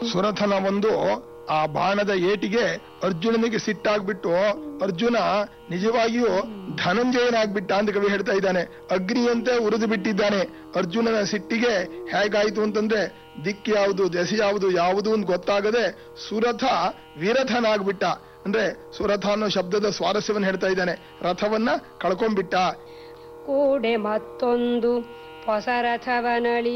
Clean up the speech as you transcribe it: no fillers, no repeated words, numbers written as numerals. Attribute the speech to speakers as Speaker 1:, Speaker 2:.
Speaker 1: ಸುರಥನ ಒಂದು ಆ ಬಾಣದ ಏಟಿಗೆ ಅರ್ಜುನನಿಗೆ ಸಿಟ್ಟಾಗ್ಬಿಟ್ಟು ಅರ್ಜುನ ನಿಜವಾಗಿಯೂ ಧನಂಜಯನಾಗ್ಬಿಟ್ಟ ಅಂತ ಕವಿ ಹೇಳ್ತಾ ಇದ್ದಾನೆ. ಅಗ್ನಿಯಂತೆ ಉರಿದು ಬಿಟ್ಟಿದ್ದಾನೆ. ಅರ್ಜುನನ ಸಿಟ್ಟಿಗೆ ಹೇಗಾಯ್ತು ಅಂತಂದ್ರೆ ದಿಕ್ಕು ಯಾವುದು ದೆಸೆ ಯಾವುದು ಅಂತ ಗೊತ್ತಾಗದೆ ಸುರಥ ವಿರಥನಾಗ್ಬಿಟ್ಟ. ಅಂದ್ರೆ ಸುರಥ ಅನ್ನೋ ಶಬ್ದದ ಸ್ವಾರಸ್ಯವನ್ನು ಹೇಳ್ತಾ ಇದ್ದಾನೆ. ರಥವನ್ನ ಕಳ್ಕೊಂಡ್ಬಿಟ್ಟ.
Speaker 2: ಕೂಡೆ ಮತ್ತೊಂದು ಹೊಸ ರಥವನಳಿ